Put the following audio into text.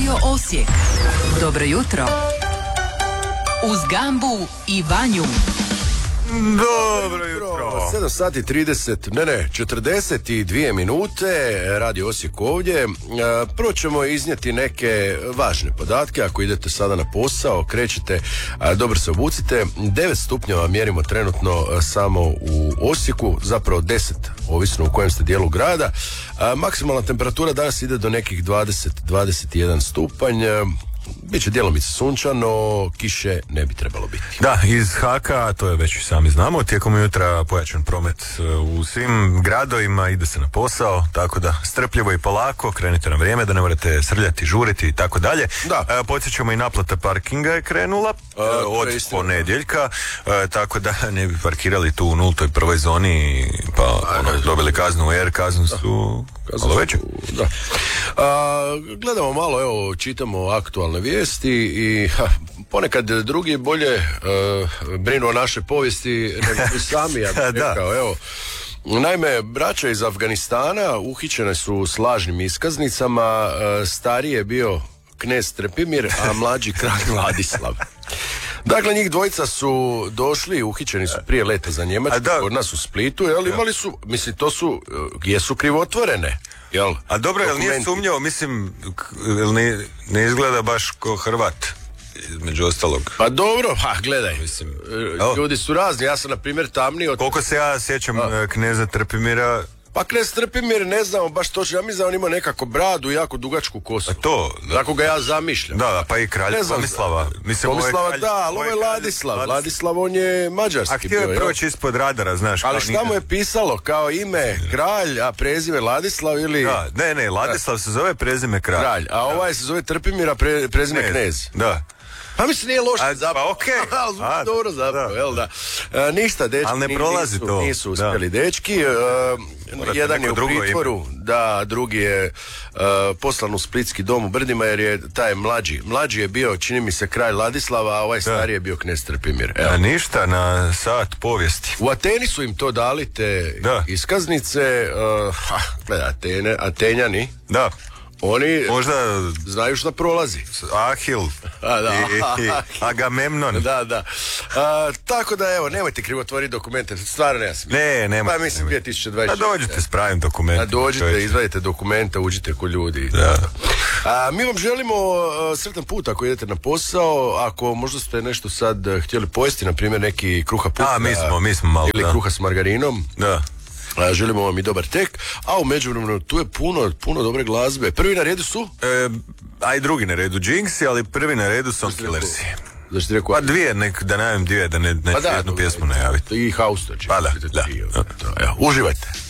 Radio Osijek. Dobro jutro. Uz Gambu i Vanju. Dobro jutro. 7 sati 42 minute, Radio Osijek ovdje. Prvo ćemo iznijeti neke važne podatke. Ako idete sada na posao, krećete, dobro se obucite. 9 stupnjeva mjerimo trenutno samo u Osijeku, zapravo 10, ovisno u kojem ste dijelu grada. Maksimalna temperatura danas ide do nekih 20-21 stupanj. Biće djelomice sunčano, kiše ne bi trebalo biti. Da, iz Haka, to je već sami znamo, tijekom jutra pojačan promet u svim gradovima, ide se na posao, tako da strpljivo i polako, krenite na vrijeme, da ne morate srljati, žuriti i tako dalje. Podsjećamo i naplata parkinga je krenula od ponedjeljka, tako da ne bi parkirali tu u 0. zoni, pa dobili kaznu jer kaznu su malo veće. Gledamo malo, evo, čitamo aktualne vijesti i ponekad drugi bolje brinu o naše povijesti nego mi sami, ja bih rekao, evo. Naime, braća iz Afganistana uhićene su s lažnim iskaznicama. Stariji je bio knez Trpimir, a mlađi kralj Vladislav. Dakle, njih dvojica su došli, uhićeni su prije leta za Njemačku, kod nas u Splitu, jel, imali su, mislim, to su, jesu krivotvorene, jel? A dobro, jel nije sumnjao, mislim, ne izgleda baš ko Hrvat, među ostalog. Pa dobro, gledaj, mislim, ljudi su razni, ja sam, na primjer, tamniji od... Koliko se ja sjećam kneza Trpimira... Pa knez Trpimir, ne znamo baš točno, ja mislim da on ima nekako bradu i jako dugačku kosu. Tako ga ja zamišljam. Da, pa i kralj Tomislava. Tomislava, da, ali ovo je Ladislav. Ladislav, on je mađarski. A htio je proći ispod radara, znaš. Ali šta mu je pisalo, kao ime kralj, a prezime Ladislav ili... Da, ne, Ladislav se zove, prezime kralj. A ovaj se zove Trpimir, a prezime knez. Da. Pa mislim, nije loše zapravo. Pa okej. Ali dobro zapravo, jel da. Ništa, dečki nisu uspjeli, dečki. Jedan je u pritvoru, da, drugi je poslan u splitski dom u Brdima, jer je taj mlađi je bio, čini mi se, kralj Ladislava, a ovaj stariji je bio knez Trpimir. Ništa, na sat povijesti. U Ateni su im to dali, te iskaznice. Atenjani. Da. Oni možda znaju šta prolazi. Ahil i Agamemnon. Da. Tako da, evo, nemojte krivotvoriti dokumente, stvarno nema smisla. Nema. Pa mislim 2020. A dođite s pravim dokumentima. Dođite, izvadite dokumenta, uđite ko ljudi. Mi vam želimo sretan put ako idete na posao. Ako možda ste nešto sad htjeli pojesti, na primjer neki kruha putka. Mi smo malo. Ili kruha s margarinom. Da. Želimo vam i dobar tek, a u međuvremenu tu je puno dobre glazbe. Prvi na redu su? A i drugi na redu Jinxi, ali prvi na redu su Killersi. Zašto ti rekao? Pa da najavim dvije, da neću jednu pjesmu najaviti. I House, pa da. Uživajte.